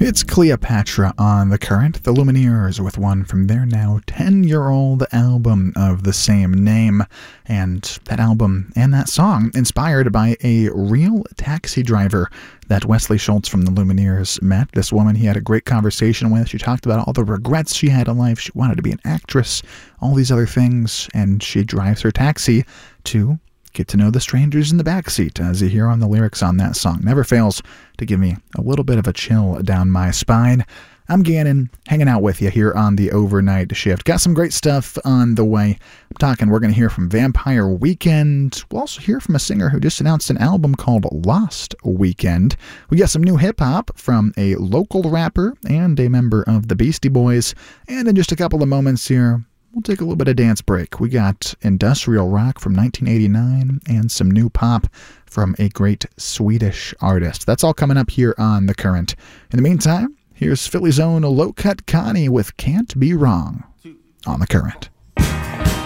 It's Cleopatra on The Current, the Lumineers, with one from their now 10-year-old album of the same name. And that album and that song inspired by a real taxi driver that Wesley Schultz from the Lumineers met. This woman he had a great conversation with. She talked about all the regrets she had in life. She wanted to be an actress, all these other things, and she drives her taxi to get to know the strangers in the backseat, as you hear on the lyrics on that song. Never fails to give me a little bit of a chill down my spine. I'm Gannon, hanging out with you here on the Overnight Shift. Got some great stuff on the way. We're going to hear from Vampire Weekend. We'll also hear from a singer who just announced an album called Lost Weekend. We got some new hip-hop from a local rapper and a member of the Beastie Boys. And in just a couple of moments here, we'll take a little bit of dance break. We got industrial rock from 1989 and some new pop from a great Swedish artist. That's all coming up here on The Current. In the meantime, here's Philly's own Low Cut Connie with Can't Be Wrong on The Current.